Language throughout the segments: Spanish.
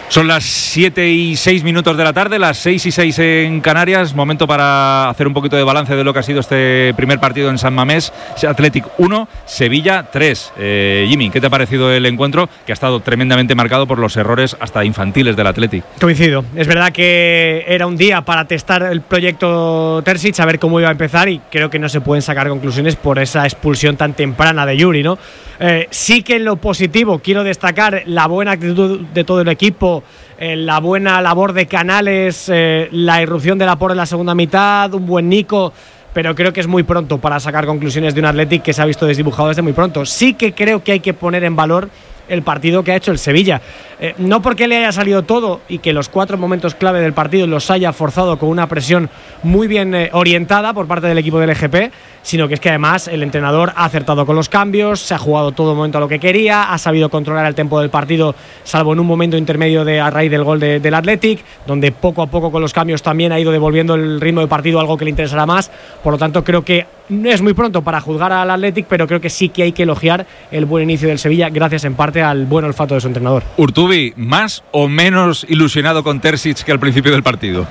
Son las 7:06 de la tarde, las 6:06 en Canarias. Momento para hacer un poquito de balance de lo que ha sido este primer partido en San Mamés. Athletic 1, Sevilla 3. Jimmy, ¿qué te ha parecido el encuentro? Que ha estado tremendamente marcado por los errores hasta infantiles del Athletic. Coincido. Es verdad que era un día para testar el proyecto Terzic, a ver cómo iba a empezar, y creo que no se pueden sacar conclusiones por esa expulsión tan temprana de Yuri, ¿no? Sí que en lo positivo quiero destacar la buena actitud de todo el equipo, la buena labor de Canales, la irrupción de Laporte en la segunda mitad, un buen Nico, pero creo que es muy pronto para sacar conclusiones de un Athletic que se ha visto desdibujado desde muy pronto. Sí que creo que hay que poner en valor el partido que ha hecho el Sevilla, no porque le haya salido todo y que los 4 momentos clave del partido los haya forzado con una presión muy bien orientada por parte del equipo del EGP, sino que es que además el entrenador ha acertado con los cambios, se ha jugado todo momento a lo que quería, ha sabido controlar el tempo del partido, salvo en un momento intermedio a raíz del gol del Athletic, donde poco a poco con los cambios también ha ido devolviendo el ritmo del partido, algo que le interesará más. Por lo tanto, creo que es muy pronto para juzgar al Athletic, pero creo que sí que hay que elogiar el buen inicio del Sevilla, gracias en parte al buen olfato de su entrenador. Urtubi, ¿más o menos ilusionado con Terzic que al principio del partido?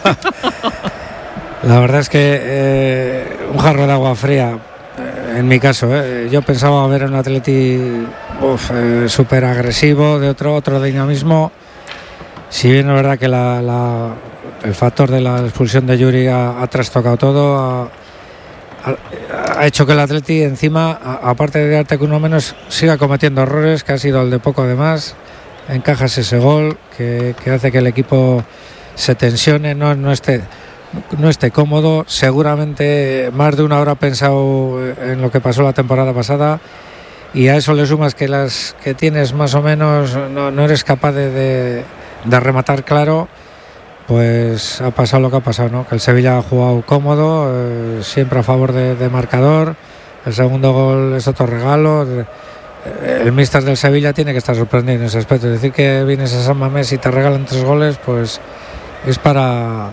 La verdad es que un jarro de agua fría, en mi caso. Yo pensaba ver un Athletic súper agresivo, de otro dinamismo. Si bien es verdad que el factor de la expulsión de Yuri ha trastocado todo, ha hecho que el Athletic encima, aparte de darte con uno menos, siga cometiendo errores, que ha sido el de poco de más. Encajas ese gol que hace que el equipo se tensione, no esté cómodo. Seguramente más de una hora ha pensado en lo que pasó la temporada pasada, y a eso le sumas que las que tienes más o menos no eres capaz de rematar claro. Pues ha pasado lo que ha pasado, ¿no? Que el Sevilla ha jugado cómodo, siempre a favor de marcador. El segundo gol es otro regalo. El míster del Sevilla tiene que estar sorprendido en ese aspecto. Decir que vienes a San Mamés y te regalan 3 goles, pues es para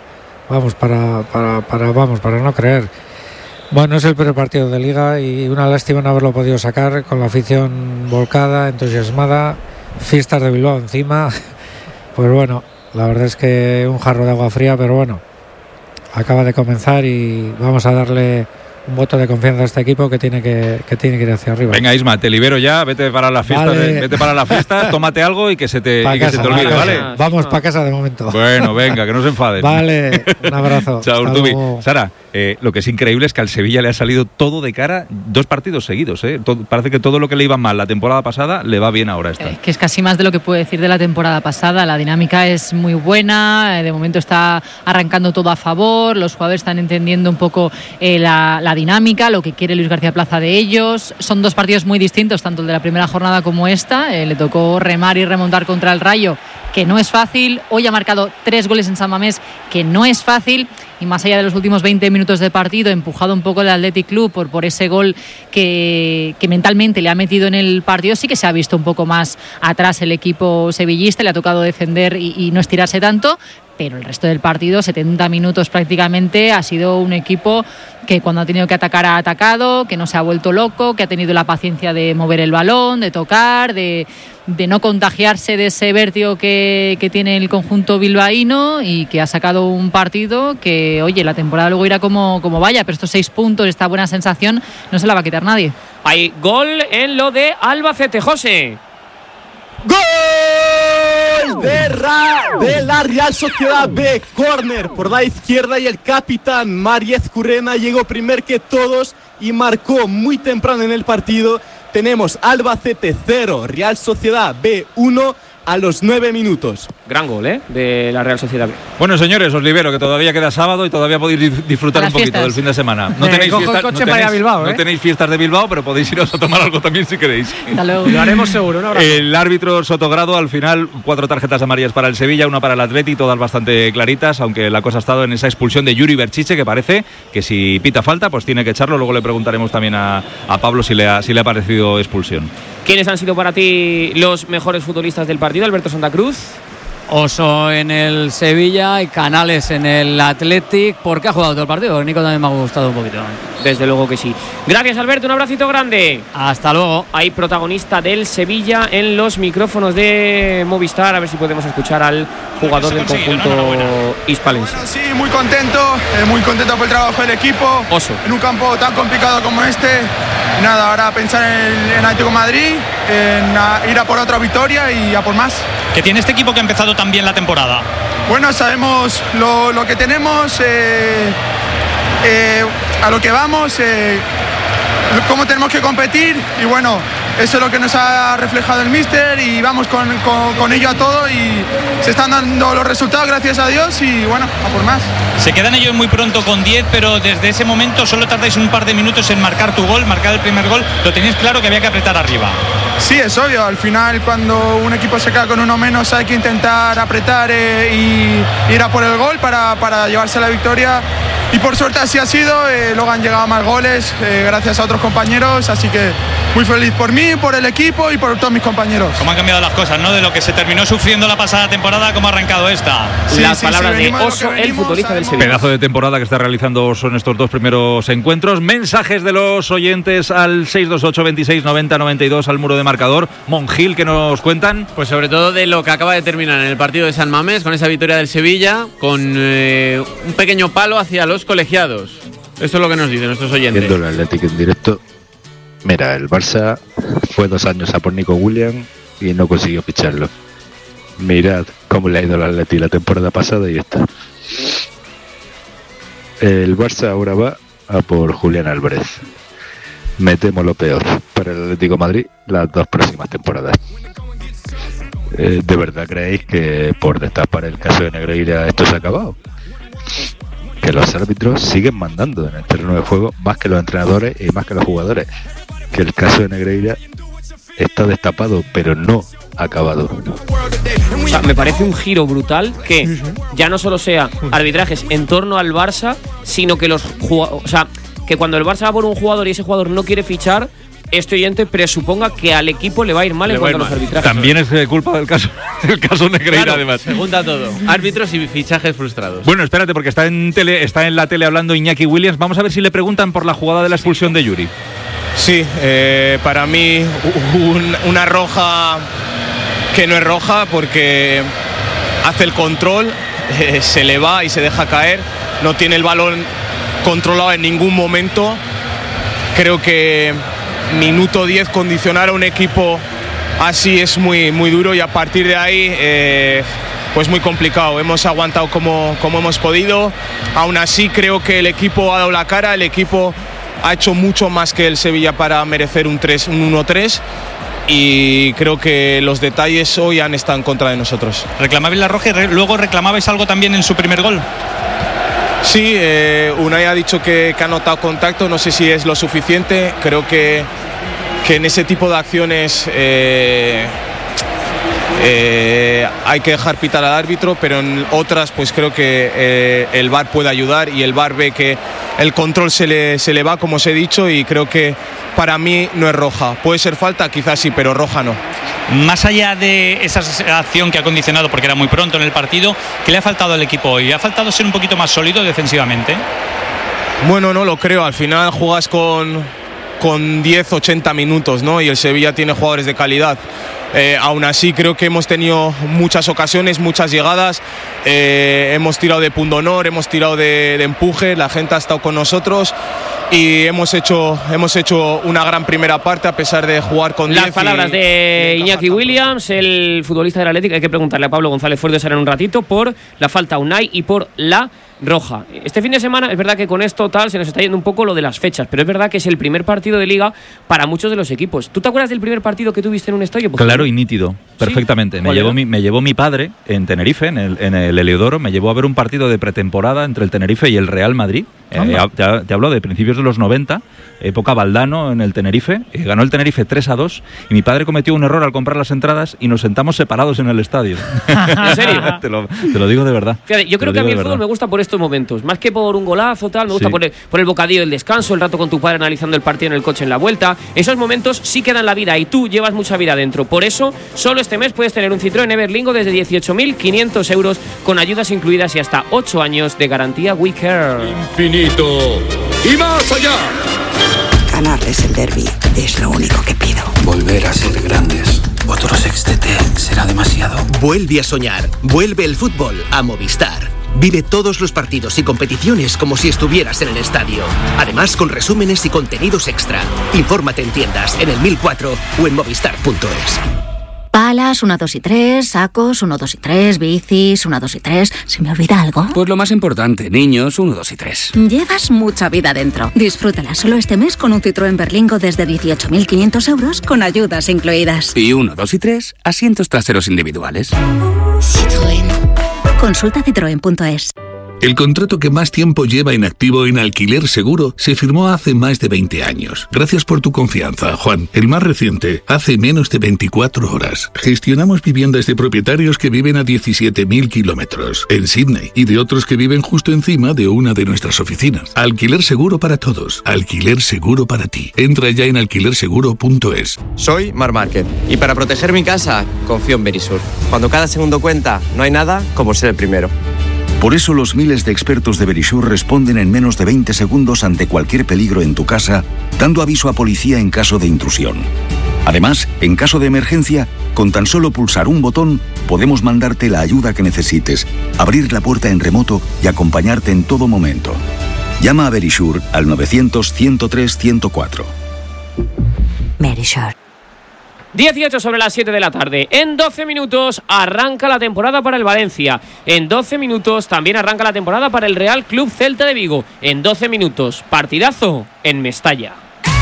no creer. Bueno, es el primer partido de Liga y una lástima no haberlo podido sacar con la afición volcada, entusiasmada, fiestas de Bilbao encima. Pues bueno, la verdad es que un jarro de agua fría, pero bueno, acaba de comenzar y vamos a darle un voto de confianza a este equipo que tiene que ir hacia arriba. Venga, Isma, te libero ya, vete para la fiesta, vale. Vete para la fiesta, tómate algo y que se te olvide, ¿vale? Vamos para casa de momento. Bueno, venga, que no se enfaden. Vale, un abrazo. Chao, Urtubi. Sara, lo que es increíble es que al Sevilla le ha salido todo de cara 2 partidos seguidos, parece que todo lo que le iba mal la temporada pasada le va bien ahora esta. Que es casi más de lo que puede decir de la temporada pasada. La dinámica es muy buena, de momento está arrancando todo a favor, los jugadores están entendiendo un poco la dinámica, lo que quiere Luis García Plaza de ellos. Son 2 partidos muy distintos, tanto el de la primera jornada como esta. Le tocó remar y remontar contra el Rayo, que no es fácil. Hoy ha marcado 3 goles en San Mamés, que no es fácil. Y más allá de los últimos 20 minutos de partido, empujado un poco el Athletic Club por ese gol que mentalmente le ha metido en el partido, sí que se ha visto un poco más atrás el equipo sevillista. Le ha tocado defender y no estirarse tanto. Pero el resto del partido, 70 minutos prácticamente, ha sido un equipo que cuando ha tenido que atacar ha atacado, que no se ha vuelto loco, que ha tenido la paciencia de mover el balón, de tocar, de no contagiarse de ese vértigo que tiene el conjunto bilbaíno, y que ha sacado un partido que, oye, la temporada luego irá como vaya, pero estos 6 puntos, esta buena sensación, no se la va a quitar nadie. Hay gol en lo de Albacete, José. ¡Gol de la Real Sociedad B! Córner por la izquierda y el capitán Mariez Currena llegó primero que todos y marcó muy temprano en el partido. Tenemos Albacete 0, Real Sociedad B 1 a los 9 minutos. Gran gol, de la Real Sociedad B. Bueno, señores, os libero, que todavía queda sábado y todavía podéis disfrutar un poquito del fin de semana. No tenéis fiestas de Bilbao, pero podéis iros a tomar algo también si queréis. Lo haremos seguro. Un abrazo. El árbitro Sotogrado, al final, 4 tarjetas amarillas para el Sevilla, 1 para el Athletic, todas bastante claritas, aunque la cosa ha estado en esa expulsión de Yuri Berchiche, que parece que si pita falta, pues tiene que echarlo. Luego le preguntaremos también a Pablo si le ha parecido expulsión. ¿Quiénes han sido para ti los mejores futbolistas del partido, Alberto Santa Cruz? Oso en el Sevilla y Canales en el Athletic. ¿Por qué ha jugado todo el partido? Nico también me ha gustado un poquito. Desde luego que sí. Gracias, Alberto, un abracito grande. Hasta luego. Hay protagonista del Sevilla en los micrófonos de Movistar. A ver si podemos escuchar al jugador del conjunto hispalense. Bueno, sí, muy contento por el trabajo del equipo. Oso. En un campo tan complicado como este. Nada, ahora pensar en Atlético de Madrid, en ir a por otra victoria y a por más. ¿Qué tiene este equipo que ha empezado tan bien la temporada? Bueno, sabemos lo que tenemos, a lo que vamos, cómo tenemos que competir y bueno, eso es lo que nos ha reflejado el míster y vamos con ello a todo y se están dando los resultados, gracias a Dios, y bueno, a por más. Se quedan ellos muy pronto con 10, pero desde ese momento solo tardáis un par de minutos en marcar tu gol, marcar el primer gol. Lo tenéis claro que había que apretar arriba. Sí, es obvio, al final cuando un equipo se queda con uno menos hay que intentar apretar y ir a por el gol para llevarse la victoria. Y por suerte así ha sido, luego han llegado más goles gracias a otros compañeros, así que muy feliz por mí, por el equipo y por todos mis compañeros. ¿Cómo han cambiado las cosas, no? De lo que se terminó sufriendo la pasada temporada, ¿cómo ha arrancado esta? Las palabras de Oso, el futbolista del Sevilla. Pedazo de temporada que está realizando Oso en estos dos primeros encuentros. Mensajes de los oyentes al 628 26 90 92 al muro de marcador. Monjil, ¿qué nos cuentan? Pues sobre todo de lo que acaba de terminar en el partido de San Mamés, con esa victoria del Sevilla, con un pequeño palo hacia los colegiados. Esto es lo que nos dicen nuestros oyentes. Viendo el Atlético en directo, mira, el Barça fue 2 años a por Nico Williams y no consiguió ficharlo. Mirad cómo le ha ido al Atlético la temporada pasada y esta. El Barça ahora va a por Julián Álvarez. Me temo lo peor para el Atlético de Madrid las 2 próximas temporadas. ¿De verdad creéis que por destapar el caso de Negreira esto se ha acabado? Que los árbitros siguen mandando en el terreno de juego más que los entrenadores y más que los jugadores. Que el caso de Negreira está destapado, pero no acabado. O sea, me parece un giro brutal que ya no solo sea arbitrajes en torno al Barça, sino que que cuando el Barça va por un jugador y ese jugador no quiere fichar, este oyente presuponga que al equipo le va a ir mal en cuanto a los arbitrajes. También es culpa del caso Negreira, claro, además. Se junta todo. Árbitros y fichajes frustrados. Bueno, espérate, porque está en la tele hablando Iñaki Williams. Vamos a ver si le preguntan por la jugada de la expulsión de Yuri. Sí, para mí una roja que no es roja porque hace el control, se le va y se deja caer, no tiene el balón controlado en ningún momento. Creo que minuto 10 condicionar a un equipo así es muy, muy duro y a partir de ahí pues muy complicado. Hemos aguantado como hemos podido, aún así creo que el equipo ha dado la cara, el equipo ha hecho mucho más que el Sevilla para merecer un 1-3 y creo que los detalles hoy han estado en contra de nosotros. ¿Reclamabais la roja y luego reclamabais algo también en su primer gol? Sí, Unai ha dicho que ha notado contacto, no sé si es lo suficiente, creo que en ese tipo de acciones hay que dejar pitar al árbitro, pero en otras pues creo que el VAR puede ayudar y el VAR ve que el control se le va, como os he dicho, y creo que para mí no es roja. Puede ser falta, quizás sí, pero roja no. Más allá de esa acción que ha condicionado, porque era muy pronto en el partido, ¿qué le ha faltado al equipo hoy? ¿Ha faltado ser un poquito más sólido defensivamente? Bueno, no lo creo. Al final juegas con 10-80 minutos, ¿no? Y el Sevilla tiene jugadores de calidad. Aún así creo que hemos tenido muchas ocasiones, muchas llegadas, hemos tirado de pundonor, hemos tirado de empuje, la gente ha estado con nosotros y hemos hecho una gran primera parte a pesar de jugar con 10. Las palabras de Iñaki Williams, el futbolista del Atlético. Hay que preguntarle a Pablo González Fuertes en un ratito por la falta a Unai y por la roja. Este fin de semana es verdad que con esto se nos está yendo un poco lo de las fechas, pero es verdad que es el primer partido de Liga para muchos de los equipos. ¿Tú te acuerdas del primer partido que tuviste en un estadio? Pues claro y nítido, perfectamente. ¿Sí? Me llevó mi padre en Tenerife, en el Heliodoro, me llevó a ver un partido de pretemporada entre el Tenerife y el Real Madrid. Te hablo de principios de los 90, época Valdano en el Tenerife. Ganó el Tenerife 3-2 y mi padre cometió un error al comprar las entradas y nos sentamos separados en el estadio. ¿En serio? Te lo digo de verdad. Fíjate, yo creo que a mí el fútbol me gusta por estos estos momentos. Más que por un golazo, tal, me gusta por el bocadillo del descanso, el rato con tu padre analizando el partido en el coche en la vuelta. Esos momentos sí quedan la vida y tú llevas mucha vida dentro. Por eso, solo este mes puedes tener un Citroën Everlingo desde 18.500 euros con ayudas incluidas y hasta 8 años de garantía We Care. Infinito y más allá. Ganarles el derbi es lo único que pido. Volver a ser grandes. Otro sextete será demasiado. Vuelve a soñar. Vuelve el fútbol a Movistar. Vive todos los partidos y competiciones como si estuvieras en el estadio. Además, con resúmenes y contenidos extra. Infórmate en tiendas, en el 1004 o en movistar.es. Palas, 1, 2 y 3, sacos, 1, 2 y 3, bicis, 1, 2 y 3. ¿Se me olvida algo? Pues lo más importante, niños, 1, 2 y 3. Llevas mucha vida dentro. Disfrútala solo este mes con un Citroën Berlingo desde 18.500 euros con ayudas incluidas. Y 1, 2 y 3, asientos traseros individuales. Citroën. Consulta citroen.es. El contrato que más tiempo lleva en activo en Alquiler Seguro se firmó hace más de 20 años. Gracias por tu confianza, Juan. El más reciente, hace menos de 24 horas. Gestionamos viviendas de propietarios que viven a 17.000 kilómetros en Sydney y de otros que viven justo encima de una de nuestras oficinas. Alquiler Seguro para todos. Alquiler Seguro para ti. Entra ya en alquilerseguro.es. Soy Mar Márquez y para proteger mi casa confío en Verisur. Cuando cada segundo cuenta, no hay nada como ser el primero. Por eso los miles de expertos de Verisur responden en menos de 20 segundos ante cualquier peligro en tu casa, dando aviso a policía en caso de intrusión. Además, en caso de emergencia, con tan solo pulsar un botón, podemos mandarte la ayuda que necesites, abrir la puerta en remoto y acompañarte en todo momento. Llama a Verisur al 900-103-104. Verisur. 18 sobre las 7 de la tarde. En 12 minutos arranca la temporada para el Valencia. En 12 minutos también arranca la temporada para el Real Club Celta de Vigo. En 12 minutos, partidazo en Mestalla.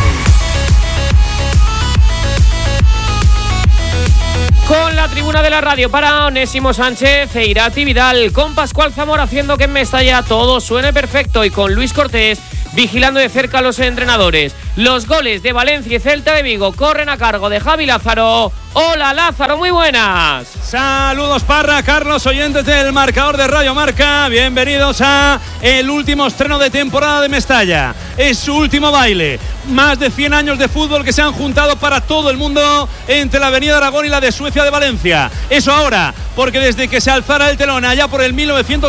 Con la tribuna de la radio para Onésimo Sánchez e Irati Vidal, con Pascual Zamora haciendo que en Mestalla todo suene perfecto y con Luis Cortés vigilando de cerca a los entrenadores. Los goles de Valencia y Celta de Vigo corren a cargo de Javi Lázaro. Hola Lázaro, muy buenas. Saludos Parra, Carlos, oyentes del marcador de Radio Marca. Bienvenidos a el último estreno de temporada de Mestalla. Es su último baile. Más de 100 años de fútbol que se han juntado para todo el mundo entre la Avenida Aragón y la de Suecia de Valencia. Eso ahora, porque desde que se alzara el telón allá por el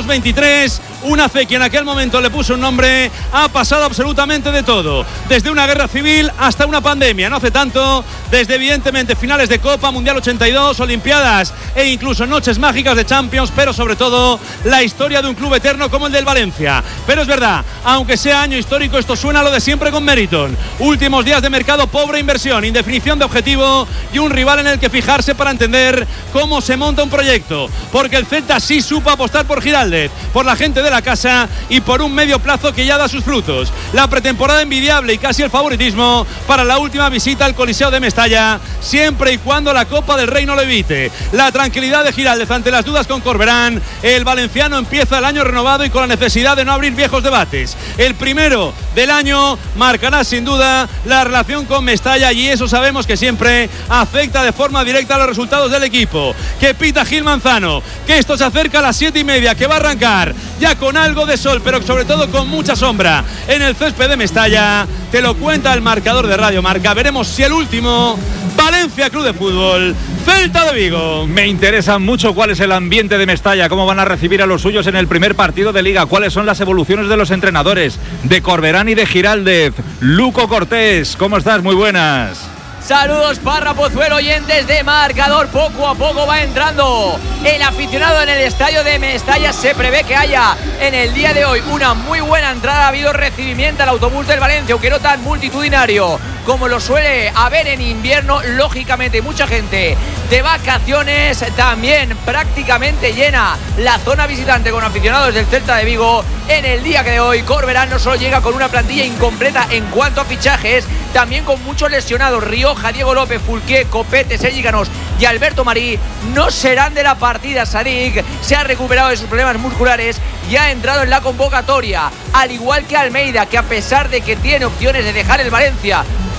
1923, una fe que en aquel momento le puso un nombre, ha pasado absolutamente de todo. Desde una guerra civil hasta una pandemia. No hace tanto, desde evidentemente finales de Copa, Mundial 82, Olimpiadas e incluso noches mágicas de Champions, pero sobre todo la historia de un club eterno como el del Valencia. Pero es verdad, aunque sea año histórico, esto suena a lo de siempre con Meriton. Últimos días de mercado, pobre inversión, indefinición de objetivo y un rival en el que fijarse para entender cómo se monta un proyecto. Porque el Celta sí supo apostar por Giraldez, por la gente de la casa y por un medio plazo que ya da sus frutos. La pretemporada envidiable y casi el favoritismo para la última visita al Coliseo de Mestalla, siempre y cuando la Copa del Rey no lo evite. La tranquilidad de Giraldez ante las dudas con Corberán. El valenciano empieza el año renovado y con la necesidad de no abrir viejos debates. El primero del año marcará sin duda la relación con Mestalla y eso sabemos que siempre afecta de forma directa a los resultados del equipo. Que pita Gil Manzano, que esto se acerca a las 7:30, que va a arrancar ya con algo de sol, pero sobre todo con mucha sombra en el césped de Mestalla. Te lo cuenta el marcador de Radio Marca. Veremos si el último, Valencia Club de Fútbol, Celta de Vigo. Me interesa mucho cuál es el ambiente de Mestalla, cómo van a recibir a los suyos en el primer partido de Liga, cuáles son las evoluciones de los entrenadores, de Corberán y de Giraldez. Luco Cortés, ¿cómo estás? Muy buenas. Saludos Parra, Pozuelo, oyentes de marcador. Poco a poco va entrando el aficionado en el estadio de Mestalla. Se prevé que haya en el día de hoy una muy buena entrada. Ha habido recibimiento al autobús del Valencia, aunque no tan multitudinario como lo suele haber en invierno. Lógicamente mucha gente de vacaciones, también prácticamente llena la zona visitante con aficionados del Celta de Vigo. En el día que de hoy Corberán no solo llega con una plantilla incompleta en cuanto a fichajes, también con muchos lesionados. Rioja, Diego López, Fulquier, Copete, Sergi Canós y Alberto Marí no serán de la partida. Sadik se ha recuperado de sus problemas musculares y ha entrado en la convocatoria, al igual que Almeida, que a pesar de que tiene opciones de dejar el Valencia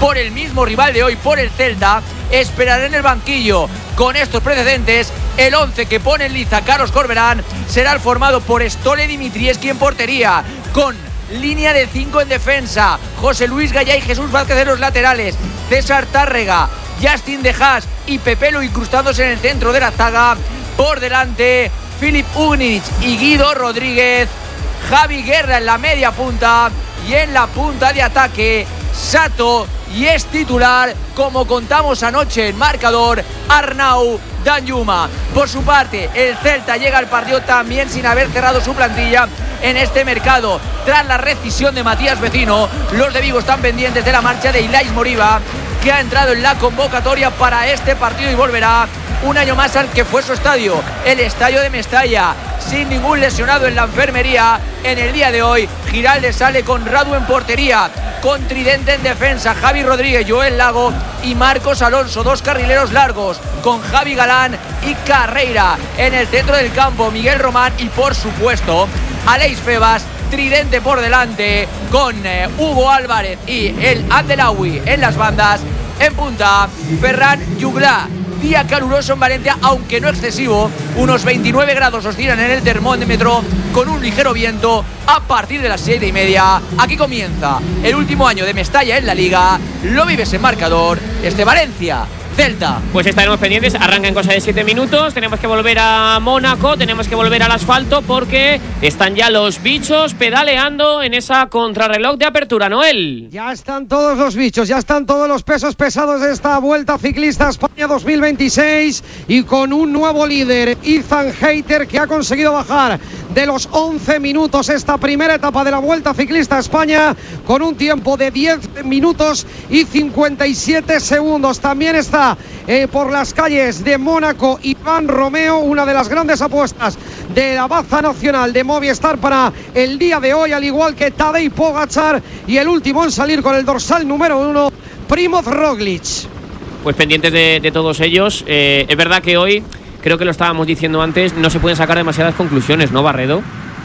por el mismo rival de hoy, por el Celta. Esperará en el banquillo. Con estos precedentes, el 11 que pone en liza Carlos Corberán será el formado por Stole Dimitrievski en portería, con línea de 5 en defensa, José Luis Gallá y Jesús Vázquez en los laterales, César Tárrega, Justin De Haas y Pepelu incrustándose en el centro de la zaga. Por delante, Filip Ugnich y Guido Rodríguez, Javi Guerra en la media punta y en la punta de ataque, Sato, y es titular, como contamos anoche en marcador, Arnau Danjuma. Por su parte, el Celta llega al partido también sin haber cerrado su plantilla en este mercado. Tras la rescisión de Matías Vecino, los de Vigo están pendientes de la marcha de Ilais Moriba, que ha entrado en la convocatoria para este partido y volverá un año más al que fue su estadio, el estadio de Mestalla, sin ningún lesionado en la enfermería. En el día de hoy, Giraldez sale con Radu en portería, con Tridente en defensa, Javi Rodríguez, Joel Lago y Marcos Alonso, dos carrileros largos, con Javi Galán y Carreira. En el centro del campo, Miguel Román y, por supuesto, Aleix Febas. Tridente por delante, con Hugo Álvarez y el Andelawi en las bandas. En punta, Ferran Jugla. Día caluroso en Valencia, aunque no excesivo. Unos 29 grados oscilan en el termómetro, con un ligero viento a partir de las 7:30. Aquí comienza el último año de Mestalla en la Liga. Lo vives en marcador. Valencia, Celta. Pues estaremos pendientes, arranca en cosa de 7 minutos, tenemos que volver a Mónaco, tenemos que volver al asfalto porque están ya los bichos pedaleando en esa contrarreloj de apertura, Noel. Ya están todos los bichos, ya están todos los pesos pesados de esta Vuelta Ciclista España 2026 y con un nuevo líder, Ethan Hayter, que ha conseguido bajar de los 11 minutos esta primera etapa de la Vuelta Ciclista España con un tiempo de 10 minutos y 57 segundos. También está por las calles de Mónaco Iván Romeo, una de las grandes apuestas de la baza nacional de Movistar para el día de hoy, al igual que Tadej Pogačar, y el último en salir con el dorsal número 1, Primoz Roglic. Pues pendientes de todos ellos. Es verdad que hoy, creo que lo estábamos diciendo antes, no se pueden sacar demasiadas conclusiones, ¿no, Barredo?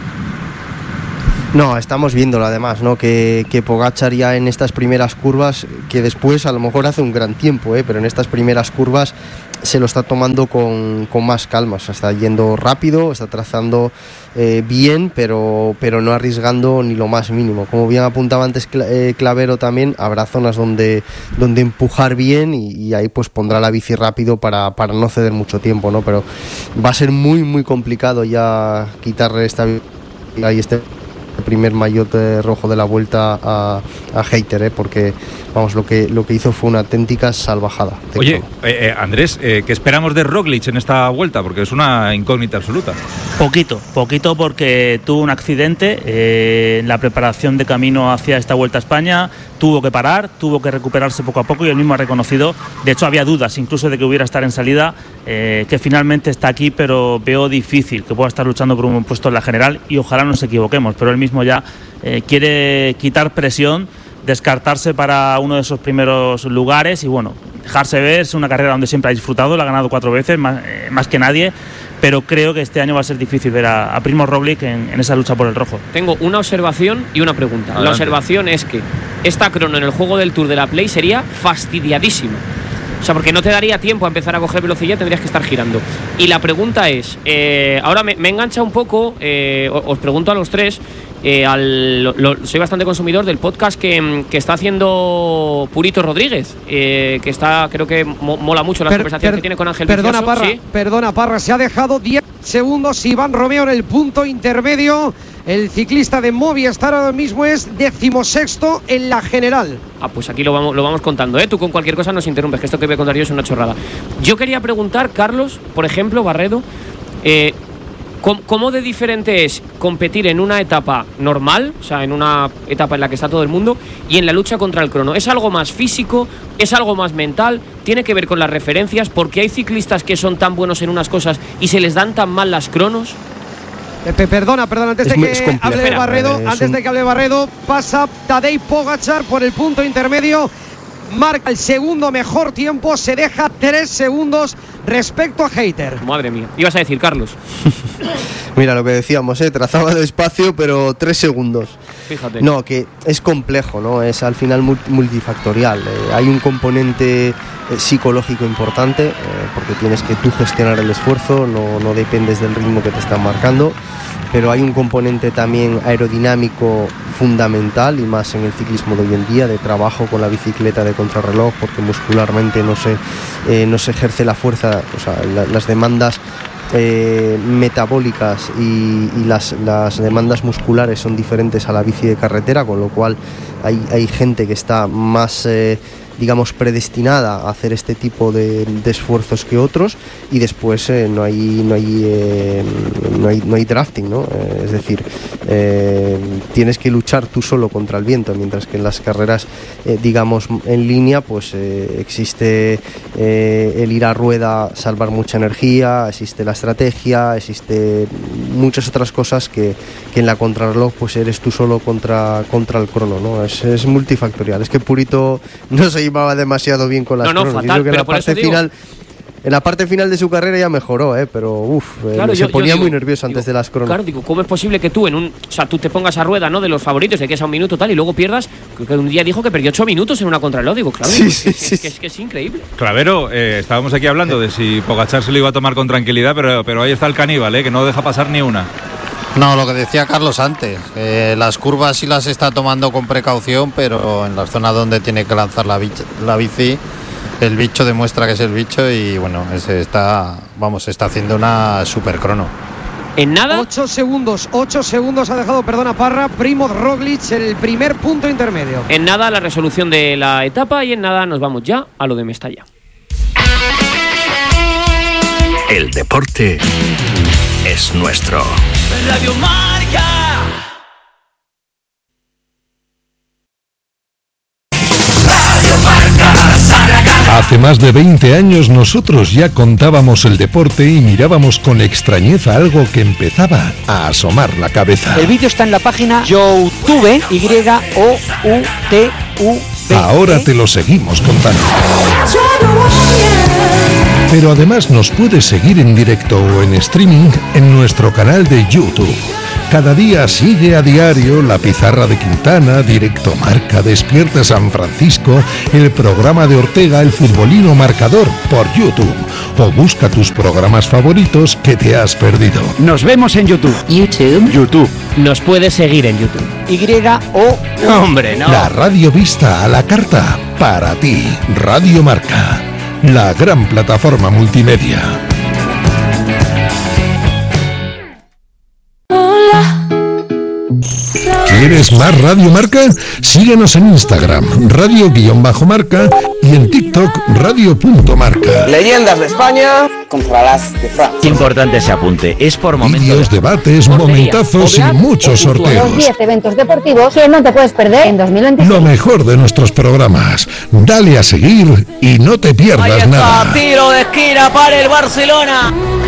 No, estamos viéndolo además, ¿no? Que Pogačar ya en estas primeras curvas, que después a lo mejor hace un gran tiempo, pero en estas primeras curvas se lo está tomando con más calma. O sea, está yendo rápido, está trazando bien, pero no arriesgando ni lo más mínimo. Como bien apuntaba antes Clavero también, habrá zonas donde empujar bien y ahí pues pondrá la bici rápido para no ceder mucho tiempo, ¿no? Pero va a ser muy muy complicado ya quitarle este primer maillot rojo de la Vuelta a Hayter, porque vamos, lo que hizo fue una auténtica salvajada. Oye, Andrés, ¿qué esperamos de Roglic en esta Vuelta? Porque es una incógnita absoluta. Poquito, porque tuvo un accidente en la preparación de camino hacia esta Vuelta a España, tuvo que parar, tuvo que recuperarse poco a poco y él mismo ha reconocido, de hecho había dudas incluso de que hubiera estar en salida, que finalmente está aquí, pero veo difícil que pueda estar luchando por un buen puesto en la general y ojalá nos equivoquemos, pero él mismo ya quiere quitar presión, descartarse para uno de esos primeros lugares y bueno, dejarse ver. Es una carrera donde siempre ha disfrutado, la ha ganado 4 veces, más que nadie, pero creo que este año va a ser difícil ver a Primoz Roglic en esa lucha por el rojo. Tengo una observación y una pregunta. Adelante. La observación es que esta crono en el juego del Tour de la Play sería fastidiadísima. O sea, porque no te daría tiempo a empezar a coger velocidad, tendrías que estar girando. Y la pregunta es, ahora me engancha un poco, os pregunto a los tres, soy bastante consumidor del podcast que está haciendo Purito Rodríguez, que está, creo que mola mucho la conversación que tiene con Ángel Vicioso. Parra, ¿sí? Perdona, Parra, se ha dejado 10 segundos Iván Romeo en el punto intermedio. El ciclista de Movistar ahora mismo es 16º en la general. Pues aquí lo vamos contando, Tú con cualquier cosa nos interrumpes, que esto que voy a contar yo es una chorrada. Yo quería preguntar, Carlos, por ejemplo, Barredo, ¿cómo de diferente es competir en una etapa normal, o sea, en una etapa en la que está todo el mundo, y en la lucha contra el crono? ¿Es algo más físico? ¿Es algo más mental? ¿Tiene que ver con las referencias? ¿Porque hay ciclistas que son tan buenos en unas cosas y se les dan tan mal las cronos? Perdona, antes de que hable Barredo, pasa Tadej Pogačar por el punto intermedio, marca el segundo mejor tiempo, se deja 3 segundos respecto a Hayter. Madre mía, ibas a decir, Carlos. Mira lo que decíamos, trazaba despacio, pero 3 segundos. Fíjate. No, que es complejo, ¿no? Es al final multifactorial. Hay un componente psicológico importante, porque tienes que tú gestionar el esfuerzo, no dependes del ritmo que te están marcando, pero hay un componente también aerodinámico fundamental, y más en el ciclismo de hoy en día, de trabajo con la bicicleta de contrarreloj, porque muscularmente no se ejerce la fuerza, o sea, las demandas metabólicas y las demandas musculares son diferentes a la bici de carretera, con lo cual hay gente que está más digamos predestinada a hacer este tipo de esfuerzos que otros, y después no hay drafting, ¿no? Es decir, tienes que luchar tú solo contra el viento, mientras que en las carreras digamos en línea pues existe el ir a rueda, salvar mucha energía, existe la estrategia, existe muchas otras cosas que en la contrarreloj pues eres tú solo contra el crono, ¿no? Es multifactorial. Es que Purito no se llevaba demasiado bien con las cronos. Fatal, que en la parte final de su carrera ya mejoró, pero claro, se ponía muy nervioso antes de las cronos. Claro, digo, ¿cómo es posible que tú tú te pongas a rueda, ¿no?, de los favoritos, de que es a un minuto tal, y luego pierdas? Que un día dijo que perdió 8 minutos en una contrarreloj. Digo, claro, es que es increíble. Clavero, estábamos aquí hablando de si Pogačar se lo iba a tomar con tranquilidad, pero ahí está el caníbal, que no deja pasar ni una. No, lo que decía Carlos antes, las curvas sí las está tomando con precaución, pero en las zonas donde tiene que lanzar la bici, el bicho demuestra que es el bicho, y bueno, está haciendo una super crono. En nada. 8 segundos ha dejado, Parra, Primoz Roglic, el primer punto intermedio. En nada la resolución de la etapa, y en nada nos vamos ya a lo de Mestalla. El deporte es nuestro. Radio Marca. Hace más de 20 años nosotros ya contábamos el deporte y mirábamos con extrañeza algo que empezaba a asomar la cabeza. El vídeo está en la página YouTube, YOUTUV. Ahora te lo seguimos contando. Pero además nos puedes seguir en directo o en streaming en nuestro canal de YouTube. Cada día sigue a diario La Pizarra de Quintana, Directo Marca, Despierta San Francisco, el programa de Ortega, El Futbolino Marcador, por YouTube. O busca tus programas favoritos que te has perdido. Nos vemos en YouTube. YouTube. Nos puedes seguir en YouTube. Hombre, no. La radio vista a la carta, para ti. Radio Marca, la gran plataforma multimedia. ¿Quieres más Radio Marca? Síguenos en Instagram, radio_marca, y en TikTok, radio.marca. Leyendas de España contra las de Francia. Importante ese apunte, es por momentos. Vídeos, debates, momentazos y muchos sorteos. Los 10 eventos deportivos que no te puedes perder en 2026. Lo mejor de nuestros programas. Dale a seguir y no te pierdas nada. Tiro de esquina para el Barcelona.